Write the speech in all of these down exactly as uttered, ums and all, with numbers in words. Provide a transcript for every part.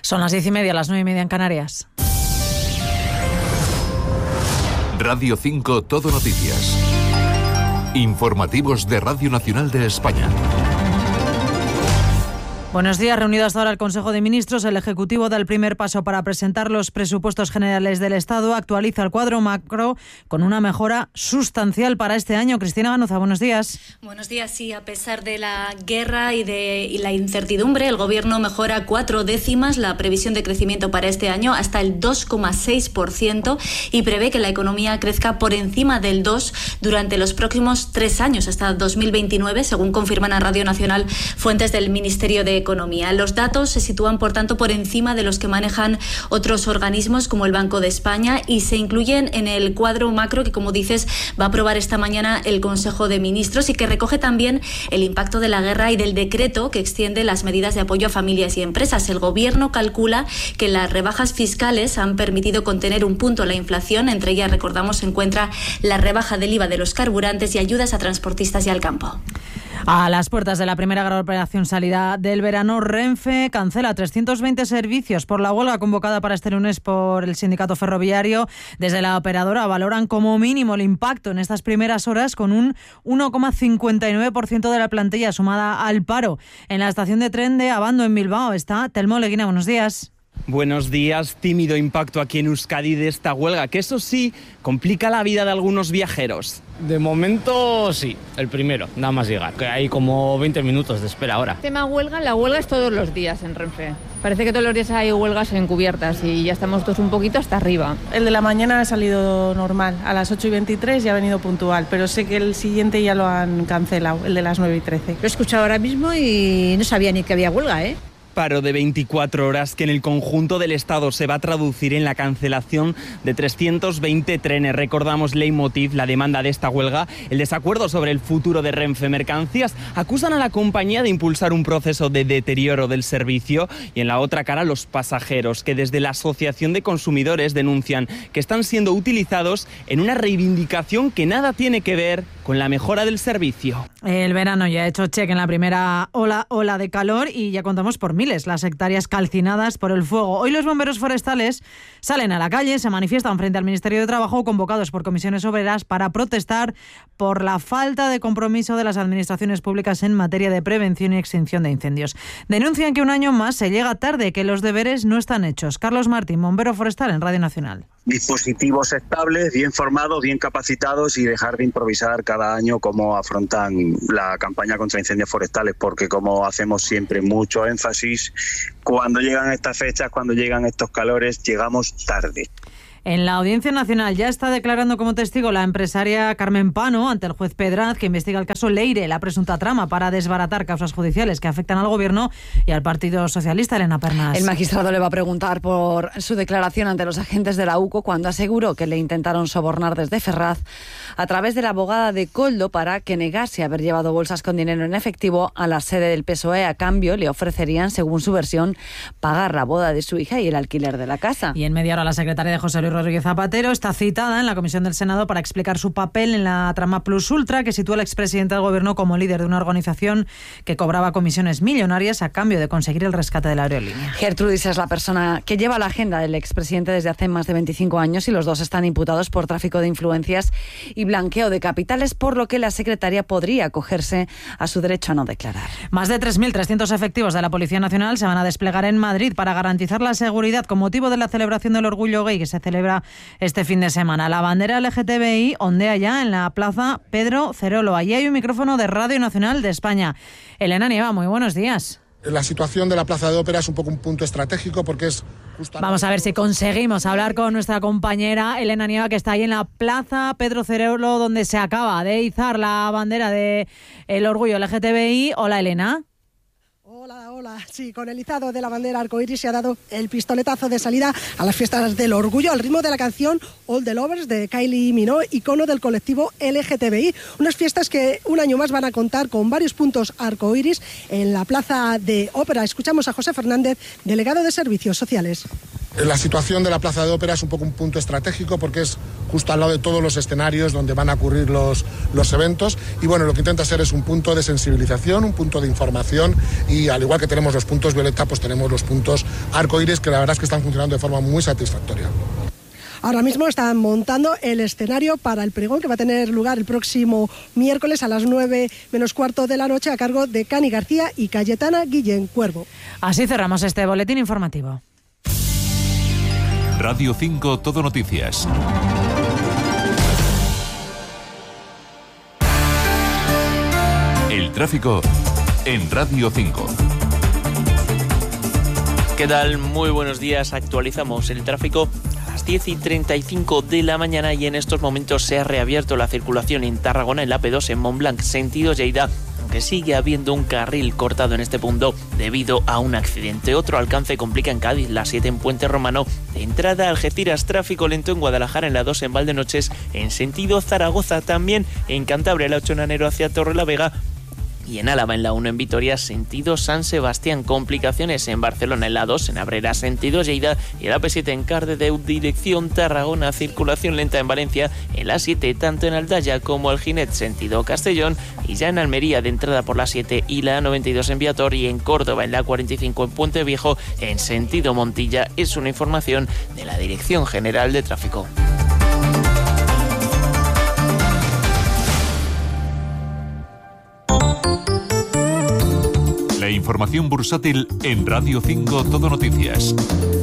Son las diez y media, las nueve y media en Canarias. Radio cinco Todo Noticias. Informativos de Radio Nacional de España. Buenos días. Reunido hasta ahora el Consejo de Ministros, el Ejecutivo da el primer paso para presentar los presupuestos generales del Estado. Actualiza el cuadro macro con una mejora sustancial para este año. Cristina Ganuza, buenos días. Buenos días. Sí, a pesar de la guerra y de y la incertidumbre, el Gobierno mejora cuatro décimas la previsión de crecimiento para este año hasta el dos coma seis por ciento y prevé que la economía crezca por encima del dos por ciento durante los próximos tres años, hasta dos mil veintinueve, según confirman a Radio Nacional fuentes del Ministerio de Economía. Los datos se sitúan, por tanto, por encima de los que manejan otros organismos como el Banco de España y se incluyen en el cuadro macro que, como dices, va a aprobar esta mañana el Consejo de Ministros y que recoge también el impacto de la guerra y del decreto que extiende las medidas de apoyo a familias y empresas. El Gobierno calcula que las rebajas fiscales han permitido contener un punto la inflación. Entre ellas, recordamos, se encuentra la rebaja del I V A de los carburantes y ayudas a transportistas y al campo. A las puertas de la primera gran operación salida del verano, Renfe cancela trescientos veinte servicios por la huelga convocada para este lunes por el sindicato ferroviario. Desde la operadora valoran como mínimo el impacto en estas primeras horas con un uno coma cincuenta y nueve por ciento de la plantilla sumada al paro. En la estación de tren de Abando, en Bilbao, está Telmo Leguina. Buenos días. Buenos días. Tímido impacto aquí en Euskadi de esta huelga, que eso sí, complica la vida de algunos viajeros. De momento sí, el primero, nada más llegar, que hay como veinte minutos de espera ahora. Tema huelga, la huelga es todos los días en Renfe. Parece que todos los días hay huelgas encubiertas y ya estamos todos un poquito hasta arriba. El de la mañana ha salido normal, a las ocho y veintitrés ya ha venido puntual, pero sé que el siguiente ya lo han cancelado, el de las nueve y trece. Lo he escuchado ahora mismo y no sabía ni que había huelga, ¿eh? Paro de veinticuatro horas que en el conjunto del Estado se va a traducir en la cancelación de trescientos veinte trenes. Recordamos leitmotiv, la demanda de esta huelga, el desacuerdo sobre el futuro de Renfe Mercancías. Acusan a la compañía de impulsar un proceso de deterioro del servicio y en la otra cara los pasajeros, que desde la Asociación de Consumidores denuncian que están siendo utilizados en una reivindicación que nada tiene que ver con la mejora del servicio. El verano ya ha hecho cheque en la primera ola, ola de calor y ya contamos por miles las hectáreas calcinadas por el fuego. Hoy los bomberos forestales salen a la calle, se manifiestan frente al Ministerio de Trabajo, convocados por comisiones obreras para protestar por la falta de compromiso de las administraciones públicas en materia de prevención y extinción de incendios. Denuncian que un año más se llega tarde, que los deberes no están hechos. Carlos Martín, bombero forestal en Radio Nacional. Dispositivos estables, bien formados, bien capacitados y dejar de improvisar cada año cómo afrontan la campaña contra incendios forestales, porque como hacemos siempre mucho énfasis, cuando llegan estas fechas, cuando llegan estos calores, llegamos tarde. En la Audiencia Nacional ya está declarando como testigo la empresaria Carmen Pano ante el juez Pedraz, que investiga el caso Leire, la presunta trama para desbaratar causas judiciales que afectan al Gobierno y al Partido Socialista. Elena Pernas. El magistrado le va a preguntar por su declaración ante los agentes de la U C O cuando aseguró que le intentaron sobornar desde Ferraz a través de la abogada de Koldo para que negase haber llevado bolsas con dinero en efectivo a la sede del P S O E. A cambio, le ofrecerían, según su versión, pagar la boda de su hija y el alquiler de la casa. Y en media hora la secretaria de José Luis Rodríguez Zapatero está citada en la Comisión del Senado para explicar su papel en la trama Plus Ultra, que sitúa al expresidente del Gobierno como líder de una organización que cobraba comisiones millonarias a cambio de conseguir el rescate de la aerolínea. Gertrudis es la persona que lleva la agenda del expresidente desde hace más de veinticinco años y los dos están imputados por tráfico de influencias y blanqueo de capitales, por lo que la secretaria podría acogerse a su derecho a no declarar. Más de tres mil trescientos efectivos de la Policía Nacional se van a desplegar en Madrid para garantizar la seguridad con motivo de la celebración del Orgullo Gay que se celebra este fin de semana. La bandera L G T B I ondea ya en la plaza Pedro Cerolo. Allí hay un micrófono de Radio Nacional de España. Elena Nieva, muy buenos días. La situación de la Plaza de Ópera es un poco un punto estratégico porque es... Vamos a ver si conseguimos hablar con nuestra compañera Elena Nieva, que está ahí en la plaza Pedro Cerolo, donde se acaba de izar la bandera del Orgullo L G T B I. Hola, Elena. Hola, hola. Sí, con el izado de la bandera arcoíris se ha dado el pistoletazo de salida a las fiestas del orgullo al ritmo de la canción All the Lovers de Kylie Minogue, icono del colectivo L G T B I. Unas fiestas que un año más van a contar con varios puntos arcoíris en la Plaza de Ópera. Escuchamos a José Fernández, delegado de Servicios Sociales. La situación de la Plaza de Ópera es un poco un punto estratégico porque es justo al lado de todos los escenarios donde van a ocurrir los, los eventos y bueno, lo que intenta ser es un punto de sensibilización, un punto de información y al igual que tenemos los puntos violeta, pues tenemos los puntos arcoíris que la verdad es que están funcionando de forma muy satisfactoria. Ahora mismo están montando el escenario para el pregón que va a tener lugar el próximo miércoles a las nueve menos cuarto de la noche a cargo de Cani García y Cayetana Guillén Cuervo. Así cerramos este boletín informativo. Radio cinco Todo Noticias. El tráfico en Radio cinco. ¿Qué tal? Muy buenos días. Actualizamos el tráfico a las diez y treinta y cinco de la mañana y en estos momentos se ha reabierto la circulación en Tarragona en la P dos en Montblanc, sentido Lleida, aunque sigue habiendo un carril cortado en este punto debido a un accidente. Otro alcance complica en Cádiz, la siete en Puente Romano, de entrada a Algeciras, tráfico lento en Guadalajara en la dos en Valdenoches, en sentido Zaragoza, también en Cantabria la ocho en Anero hacia Torrelavega, y en Álava en la uno en Vitoria, sentido San Sebastián. Complicaciones en Barcelona en la dos, en Abrera, sentido Lleida, y en la P siete en Cardedeu, dirección Tarragona. Circulación lenta en Valencia en la siete, tanto en Aldaya como Alginet, sentido Castellón, y ya en Almería de entrada por la siete y la noventa y dos en Viator, y en Córdoba en la cuarenta y cinco en Puente Viejo, en sentido Montilla. Es una información de la Dirección General de Tráfico. La información bursátil en Radio cinco Todo Noticias.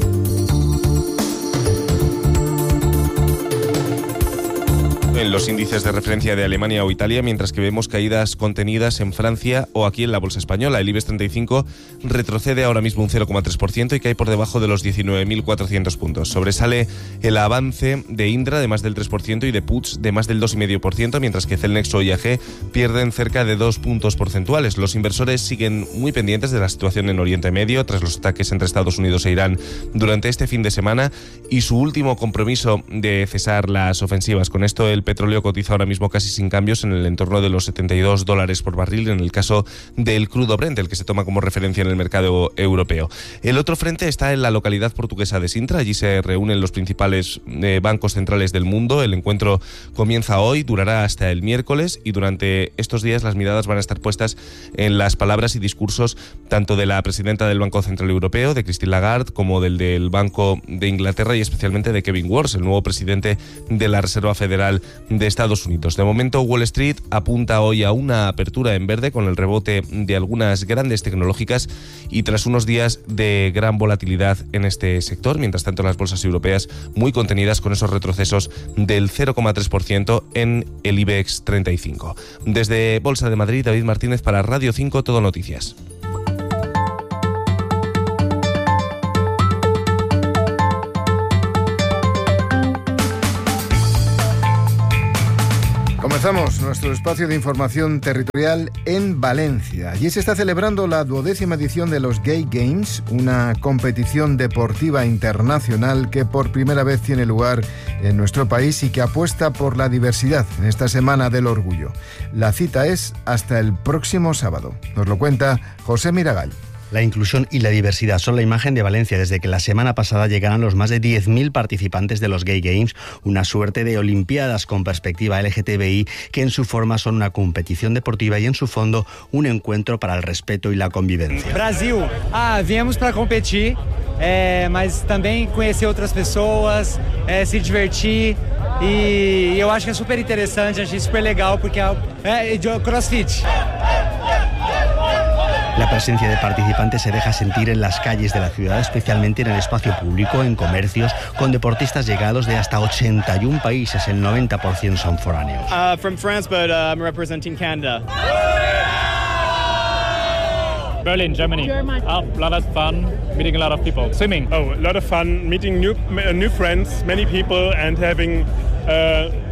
En los índices de referencia de Alemania o Italia, mientras que vemos caídas contenidas en Francia o aquí en la bolsa española. El IBEX treinta y cinco retrocede ahora mismo un cero coma tres por ciento y cae por debajo de los diecinueve mil cuatrocientos puntos. Sobresale el avance de Indra de más del tres por ciento y de Puig de más del dos coma cinco por ciento, mientras que Celnex o I A G pierden cerca de dos puntos porcentuales. Los inversores siguen muy pendientes de la situación en Oriente Medio tras los ataques entre Estados Unidos e Irán durante este fin de semana y su último compromiso de cesar las ofensivas. Con esto el petróleo cotiza ahora mismo casi sin cambios en el entorno de los setenta y dos dólares por barril en el caso del crudo Brent, el que se toma como referencia en el mercado europeo. El otro frente está en la localidad portuguesa de Sintra. Allí se reúnen los principales eh, bancos centrales del mundo. El encuentro comienza hoy, durará hasta el miércoles y durante estos días las miradas van a estar puestas en las palabras y discursos tanto de la presidenta del Banco Central Europeo, de Christine Lagarde, como del del Banco de Inglaterra y especialmente de Kevin Warsh, el nuevo presidente de la Reserva Federal de Estados Unidos. De momento, Wall Street apunta hoy a una apertura en verde con el rebote de algunas grandes tecnológicas y tras unos días de gran volatilidad en este sector. Mientras tanto, las bolsas europeas muy contenidas con esos retrocesos del cero coma tres por ciento en el IBEX treinta y cinco. Desde Bolsa de Madrid, David Martínez para Radio cinco Todo Noticias. Comenzamos nuestro espacio de información territorial en Valencia. Allí se está celebrando la duodécima edición de los Gay Games, una competición deportiva internacional que por primera vez tiene lugar en nuestro país y que apuesta por la diversidad en esta Semana del Orgullo. La cita es hasta el próximo sábado. Nos lo cuenta José Miragall. La inclusión y la diversidad son la imagen de Valencia desde que la semana pasada llegaran los más de diez mil participantes de los Gay Games, una suerte de olimpiadas con perspectiva L G T B I que en su forma son una competición deportiva y en su fondo un encuentro para el respeto y la convivencia. Brasil, ah, viemos para competir, é, mas também conhecer outras pessoas, é, se divertir e eu acho que é super interessante, achei super legal porque é, é CrossFit. La presencia de participantes se deja sentir en las calles de la ciudad, especialmente en el espacio público, en comercios, con deportistas llegados de hasta ochenta y un países, el noventa por ciento son foráneos. Uh, from France, but uh, I'm representing Canada. Berlin, Germany. German. Oh, a lot of fun, meeting a lot of people. Swimming. Oh, a lot of fun, meeting new, uh, new friends, many people and having uh,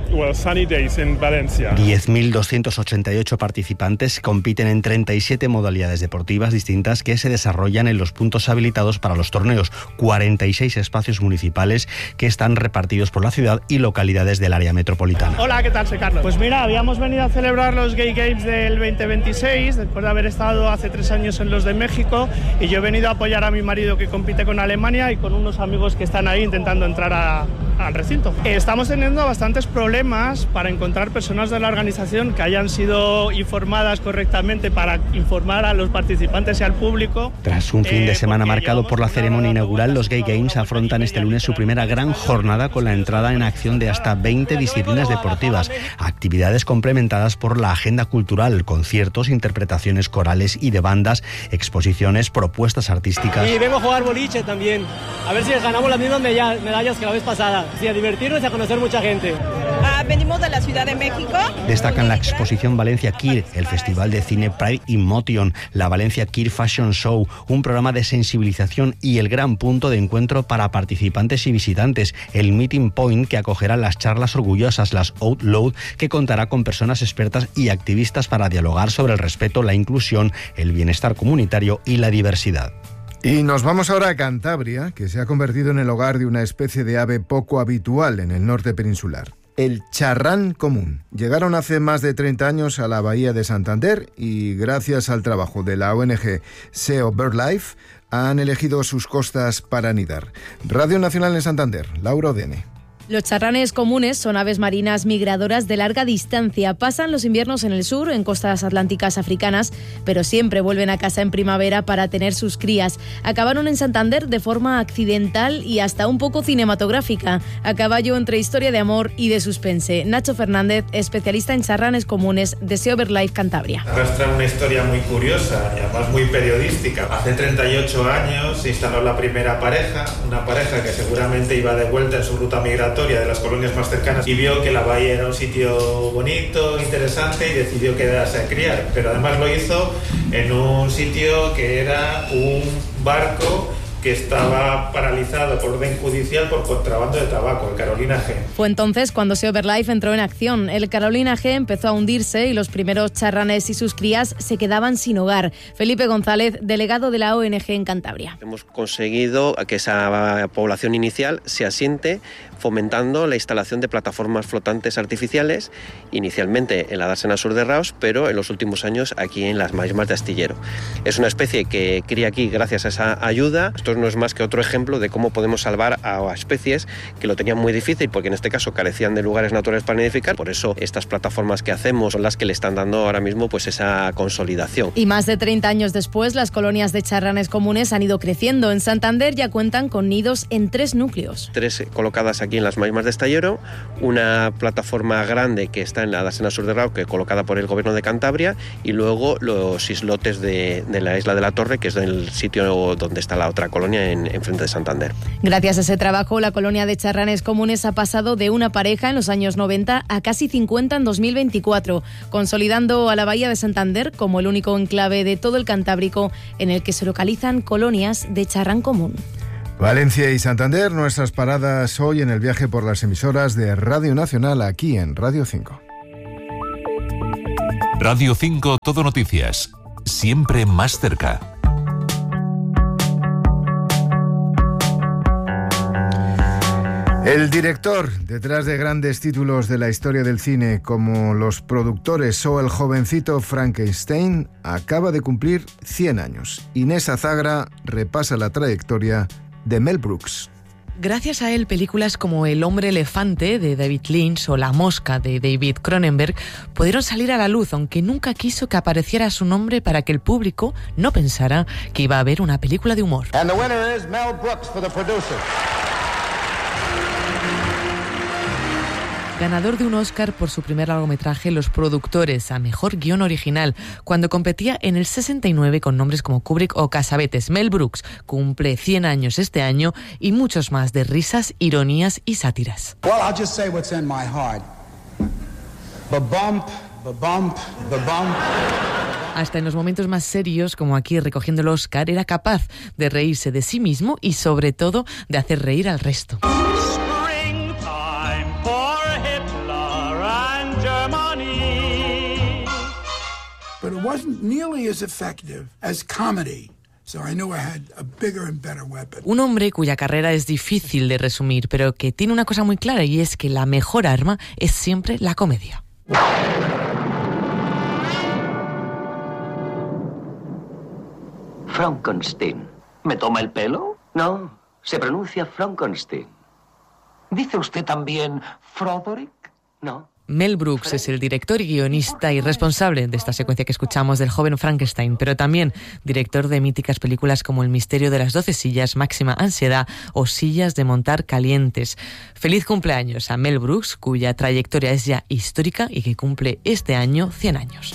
well, sunny days in Valencia. diez mil doscientos ochenta y ocho participantes compiten en treinta y siete modalidades deportivas distintas que se desarrollan en los puntos habilitados para los torneos, cuarenta y seis espacios municipales que están repartidos por la ciudad y localidades del área metropolitana. Hola, ¿qué tal? Soy Carlos. Pues mira, habíamos venido a celebrar los Gay Games del veinte veintiséis, después de haber estado hace tres años en los de México, y yo he venido a apoyar a mi marido que compite con Alemania y con unos amigos que están ahí intentando entrar a, al recinto. Estamos teniendo bastantes problemas para encontrar personas de la organización que hayan sido informadas correctamente para informar a los participantes y al público. Tras un fin de semana marcado por la ceremonia inaugural, los Gay Games afrontan este lunes su primera gran jornada con la entrada en acción de hasta veinte disciplinas deportivas, actividades complementadas por la agenda cultural, conciertos, interpretaciones corales y de bandas, exposiciones, propuestas artísticas. Y vengo a jugar boliche también, a ver si ganamos las mismas medallas que la vez pasada, sí, a divertirnos y a conocer mucha gente. Ah, venimos de la Ciudad de México. Destacan la exposición Valencia Queer, el Festival de Cine Pride in Motion, la Valencia Queer Fashion Show, un programa de sensibilización y el gran punto de encuentro para participantes y visitantes, el Meeting Point, que acogerá las charlas orgullosas, las Out Loud, que contará con personas expertas y activistas para dialogar sobre el respeto, la inclusión, el bienestar comunitario y la diversidad. Y nos vamos ahora a Cantabria, que se ha convertido en el hogar de una especie de ave poco habitual en el norte peninsular. El charrán común. Llegaron hace más de treinta años a la bahía de Santander y gracias al trabajo de la O N G Seo BirdLife han elegido sus costas para anidar. Radio Nacional en Santander, Laura Odene. Los charranes comunes son aves marinas migradoras de larga distancia. Pasan los inviernos en el sur, en costas atlánticas africanas, pero siempre vuelven a casa en primavera para tener sus crías. Acabaron en Santander de forma accidental y hasta un poco cinematográfica, a caballo entre historia de amor y de suspense. Nacho Fernández, especialista en charranes comunes de Seo BirdLife Cantabria. Arrastra una historia muy curiosa y además muy periodística. Hace treinta y ocho años se instaló la primera pareja, una pareja que seguramente iba de vuelta en su ruta migratoria de las colonias más cercanas y vio que la bahía era un sitio bonito, interesante y decidió quedarse a criar, pero además lo hizo en un sitio que era un barco que estaba paralizado por orden judicial por contrabando de tabaco, el Carolina G. Fue entonces cuando Seo BirdLife entró en acción. El Carolina G empezó a hundirse y los primeros charranes y sus crías se quedaban sin hogar. Felipe González, delegado de la O N G en Cantabria. Hemos conseguido que esa población inicial se asiente fomentando la instalación de plataformas flotantes artificiales, inicialmente en la dársena sur de Raos, pero en los últimos años aquí en las marismas de Astillero. Es una especie que cría aquí gracias a esa ayuda. Esto no es más que otro ejemplo de cómo podemos salvar a especies que lo tenían muy difícil, porque en este caso carecían de lugares naturales para nidificar. Por eso estas plataformas que hacemos son las que le están dando ahora mismo pues esa consolidación. Y más de treinta años después, las colonias de charranes comunes han ido creciendo. En Santander ya cuentan con nidos en tres núcleos. Tres colocadas aquí en las marismas de Astillero, una plataforma grande que está en la dársena sur de Rao, que es colocada por el gobierno de Cantabria, y luego los islotes de, de la isla de la Torre, que es el sitio donde está la otra colonia en, en frente de Santander. Gracias a ese trabajo, la colonia de charranes comunes ha pasado de una pareja en los años noventa a casi cincuenta en dos mil veinticuatro, consolidando a la bahía de Santander como el único enclave de todo el Cantábrico en el que se localizan colonias de charrán común. Valencia y Santander, nuestras paradas hoy en el viaje por las emisoras de Radio Nacional aquí en Radio cinco. Radio cinco Todo Noticias, siempre más cerca. El director, detrás de grandes títulos de la historia del cine como Los productores o El jovencito Frankenstein, acaba de cumplir cien años. Inés Azagra repasa la trayectoria de Mel Brooks. Gracias a él, películas como El hombre elefante de David Lynch o La mosca de David Cronenberg pudieron salir a la luz, aunque nunca quiso que apareciera su nombre para que el público no pensara que iba a ver una película de humor. And the winner is Mel Brooks for the producer. Ganador de un Oscar por su primer largometraje Los productores a mejor guión original, cuando competía en el sesenta y nueve con nombres como Kubrick o Cassavetes. Mel Brooks cumple cien años este año y muchos más de risas, ironías y sátiras. Well, I'll just say what's in my heart. Ba-bump, ba-bump, ba-bump. Hasta en los momentos más serios, como aquí recogiendo el Oscar, era capaz de reírse de sí mismo y sobre todo de hacer reír al resto. wasn't nearly as effective as comedy. So I knew I had a bigger and better weapon. Un hombre cuya carrera es difícil de resumir, pero que tiene una cosa muy clara, y es que la mejor arma es siempre la comedia. Frankenstein. ¿Me toma el pelo? No, se pronuncia Frankenstein. ¿Dice usted también Froderick? No. Mel Brooks es el director y guionista y responsable de esta secuencia que escuchamos del joven Frankenstein, pero también director de míticas películas como El misterio de las doce sillas, Máxima ansiedad o Sillas de montar calientes. Feliz cumpleaños a Mel Brooks, cuya trayectoria es ya histórica y que cumple este año cien años.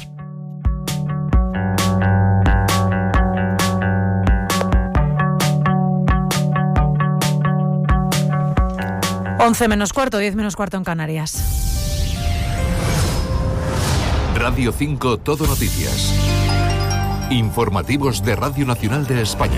once menos cuarto, diez menos cuarto en Canarias. Radio cinco Todo Noticias. Informativos de Radio Nacional de España.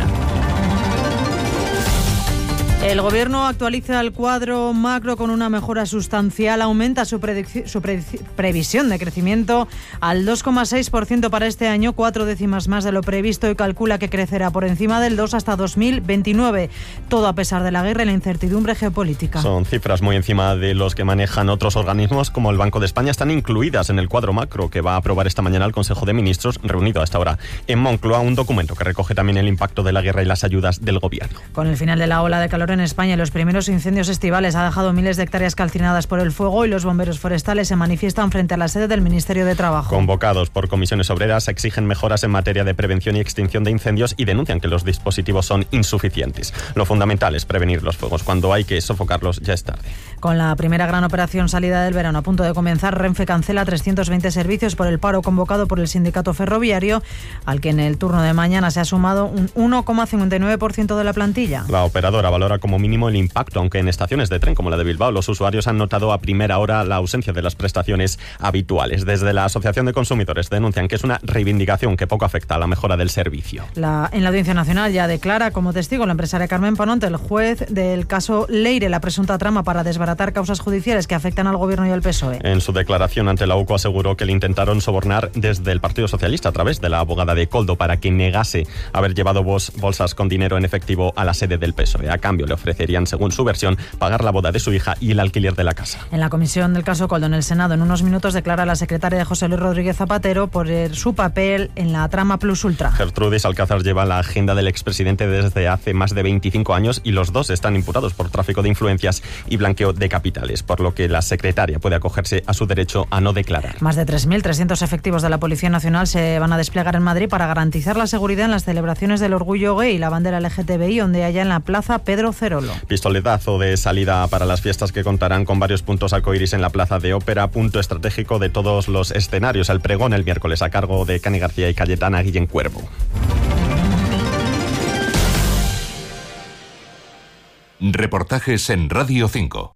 El Gobierno actualiza el cuadro macro con una mejora sustancial, aumenta su, predic- su pre- previsión de crecimiento al dos coma seis por ciento para este año, cuatro décimas más de lo previsto, y calcula que crecerá por encima del dos hasta dos mil veintinueve, todo a pesar de la guerra y la incertidumbre geopolítica. Son cifras muy encima de los que manejan otros organismos como el Banco de España. Están incluidas en el cuadro macro que va a aprobar esta mañana el Consejo de Ministros, reunido a esta hora en Moncloa, un documento que recoge también el impacto de la guerra y las ayudas del Gobierno. Con el final de la ola de calor en España, los primeros incendios estivales ha dejado miles de hectáreas calcinadas por el fuego, y los bomberos forestales se manifiestan frente a la sede del Ministerio de Trabajo. Convocados por comisiones obreras, exigen mejoras en materia de prevención y extinción de incendios y denuncian que los dispositivos son insuficientes. Lo fundamental es prevenir los fuegos. Cuando hay que sofocarlos, ya es tarde. Con la primera gran operación salida del verano a punto de comenzar, Renfe cancela trescientos veinte servicios por el paro convocado por el sindicato ferroviario, al que en el turno de mañana se ha sumado un uno coma cincuenta y nueve por ciento de la plantilla. La operadora valora como mínimo el impacto, aunque en estaciones de tren como la de Bilbao los usuarios han notado a primera hora la ausencia de las prestaciones habituales. Desde la Asociación de Consumidores denuncian que es una reivindicación que poco afecta a la mejora del servicio. La, en la Audiencia Nacional ya declara como testigo la empresaria Carmen Pononte, el juez del caso Leire, la presunta trama para desbaratar causas judiciales que afectan al Gobierno y al P S O E. En su declaración ante la U C O aseguró que le intentaron sobornar desde el Partido Socialista a través de la abogada de Koldo para que negase haber llevado bol- bolsas con dinero en efectivo a la sede del P S O E. A cambio le ofrecerían, según su versión, pagar la boda de su hija y el alquiler de la casa. En la comisión del caso Koldo en el Senado, en unos minutos declara la secretaria de José Luis Rodríguez Zapatero por su papel en la trama Plus Ultra. Gertrudis Alcázar lleva la agenda del expresidente desde hace más de veinticinco años y los dos están imputados por tráfico de influencias y blanqueo de capitales, por lo que la secretaria puede acogerse a su derecho a no declarar. Más de tres mil trescientos efectivos de la Policía Nacional se van a desplegar en Madrid para garantizar la seguridad en las celebraciones del orgullo gay y la bandera L G T B I, donde haya en la Plaza Pedro Cerolo. Pistoletazo de salida para las fiestas que contarán con varios puntos arcoiris en la Plaza de Ópera, punto estratégico de todos los escenarios. El pregón el miércoles a cargo de Cani García y Cayetana Guillén Cuervo. Reportajes en Radio cinco.